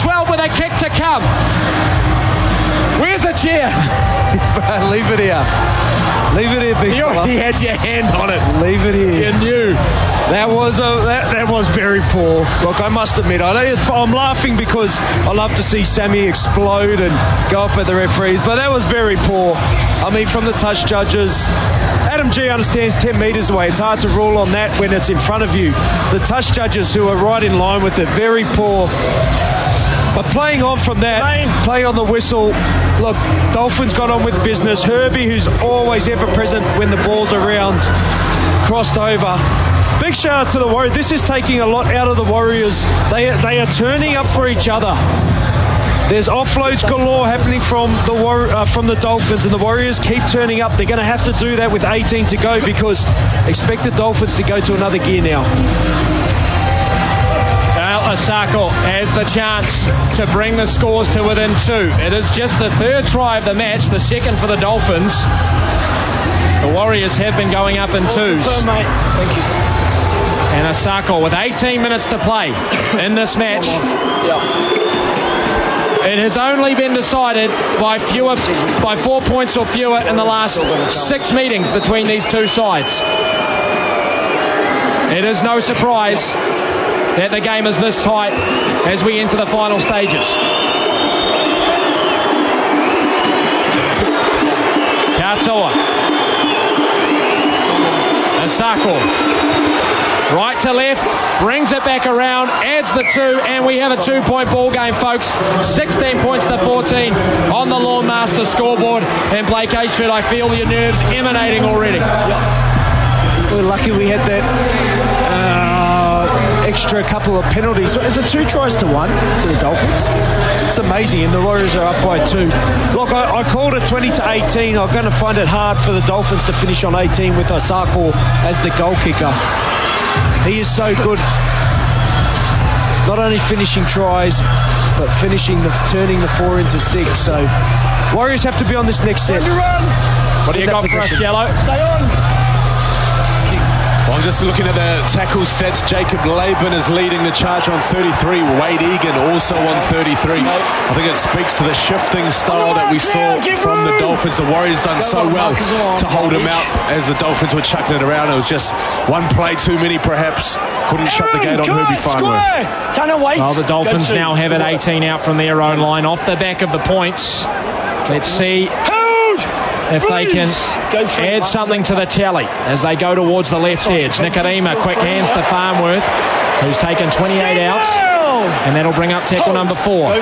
12 with a kick to come. Where's a chair? Leave it here. Leave it here, big fella. You had your hand on it. Leave it here. You knew. That was very poor. Look, I must admit, I'm laughing because I love to see Sammy explode and go off at the referees, but that was very poor. I mean, from the touch judges, Adam G understands 10 metres away. It's hard to rule on that when it's in front of you. The touch judges who are right in line with it, very poor. But playing on from that, playing on the whistle, look, Dolphins got on with business. Herbie, who's always ever present when the ball's around, crossed over. Big shout out to the Warriors. This is taking a lot out of the Warriors. They are turning up for each other. There's offloads galore happening from the Dolphins, and the Warriors keep turning up. They're going to have to do that with 18 to go because expect the Dolphins to go to another gear now. Asako has the chance to bring the scores to within 2. It is just the third try of the match, the second for the Dolphins. The Warriors have been going up in 2s. Thank you. And Asako with 18 minutes to play in this match. It has only been decided by 4 points or fewer in the last 6 meetings between these two sides. It is no surprise that the game is this tight as we enter the final stages. Katoa. Asako. Right to left, brings it back around, adds the 2, and we have a 2-point ball game, folks. 16 points to 14 on the Lawn Master scoreboard. And Blake Ashford, I feel your nerves emanating already. We're lucky we had that extra couple of penalties. Is it 2 tries to 1 to the Dolphins? It's amazing, and the Warriors are up by 2. Look, I called it 20 to 18. I'm going to find it hard for the Dolphins to finish on 18 with Asako as the goal kicker. He is so good. Not only finishing tries, but turning the 4 into 6. So Warriors have to be on this next set. What do you got for us, Jello? Stay on. Well, I'm just looking at the tackle stats. Jacob Laban is leading the charge on 33. Wade Egan also on 33. I think it speaks to the shifting style that we saw from the Dolphins. The Warriors done so well to hold him out as the Dolphins were chucking it around. It was just one play too many, perhaps. Couldn't shut the gate on Herbie Farnworth. Well, the Dolphins now have it 18 out from their own line off the back of the points. Let's see if they can add something to the tally as they go towards the left edge. Nikarima, quick hands to Farnworth, who's taken 28 outs, and that'll bring up tackle number 4.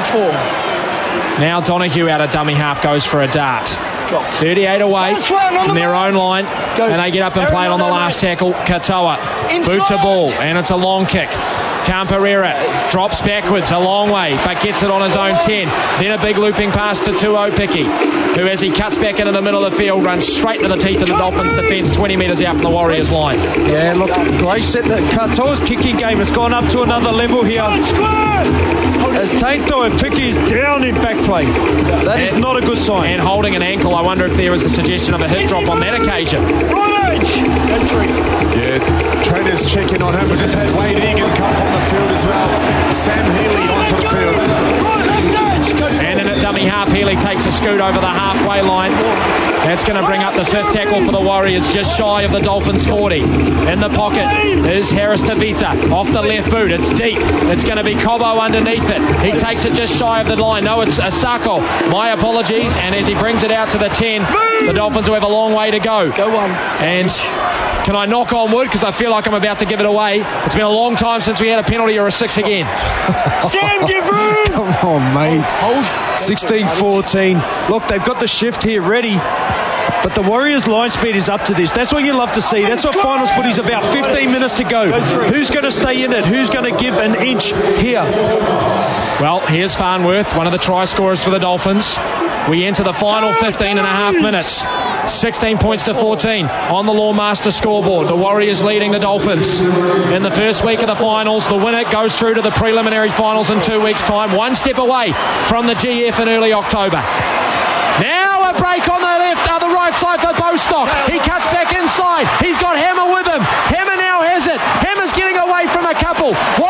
Now Donahue out of dummy half goes for a dart. 38 away from their own line, and they get up and play it on the last tackle. Katoa, boot to ball, and it's a long kick. Camperera drops backwards a long way, but gets it on his own 10. Then a big looping pass to Tuo Piki, who, as he cuts back into the middle of the field, runs straight to the teeth of the Dolphins defence, 20 metres out from the Warriors line. Yeah, look, great set. Katoa's kicking game has gone up to another level here. As Tainto and Piki is down in back play. That is not a good sign. And holding an ankle, I wonder if there was a suggestion of a hip drop on that occasion. Yeah, trainers checking on him. We just had Wade Egan come from the field as well. Sam Healy onto the field. And in at dummy half, Healy takes a scoot over the halfway line. That's going to bring up the 5th tackle for the Warriors, just shy of the Dolphins' 40. In the pocket is Harris Tavita. Off the left boot, it's deep. It's going to be Cobo underneath it. He takes it just shy of the line. No, it's Asako. My apologies. And as he brings it out to the 10, the Dolphins will have a long way to go. Go on. And can I knock on wood, because I feel like I'm about to give it away. It's been a long time since we had a penalty or a 6 again. Sam, give room! Come on, mate. 16-14. Look, they've got the shift here ready. But the Warriors' line speed is up to this. That's what you love to see. That's what finals footy's about. 15 minutes to go. Who's going to stay in it? Who's going to give an inch here? Well, here's Farnworth, one of the try scorers for the Dolphins. We enter the final 15 and a half minutes. 16 points to 14 on the Law Master scoreboard. The Warriors leading the Dolphins in the first week of the finals. The winner goes through to the preliminary finals in 2 weeks' time. One step away from the GF in early October. Now a break on the the right side for Bostock. He cuts back inside. He's got Hammer with him. Hammer now has it. Hammer's getting away from a couple.